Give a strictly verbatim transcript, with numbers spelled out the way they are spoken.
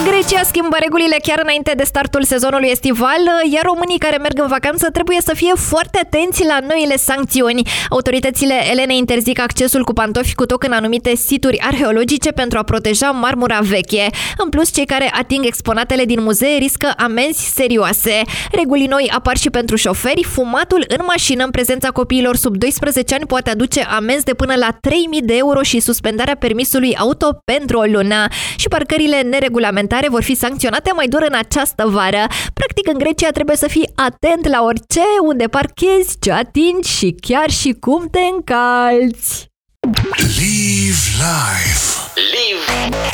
Grecia schimbă regulile chiar înainte de startul sezonului estival, iar românii care merg în vacanță trebuie să fie foarte atenți la noile sancțiuni. Autoritățile elene interzic accesul cu pantofi cu toc în anumite situri arheologice pentru a proteja marmura veche. În plus, cei care ating exponatele din muzee riscă amenzi serioase. Reguli noi apar și pentru șoferi. Fumatul în mașină în prezența copiilor sub doisprezece ani poate aduce amenzi de până la trei mii de euro și suspendarea permisului auto pentru o lună. Și parcările neregulamentare vor fi sancționate mai dur în această vară. Practic, în Grecia trebuie să fii atent la orice, unde parchezi, ce atingi și chiar și cum te încalți. Live life. Live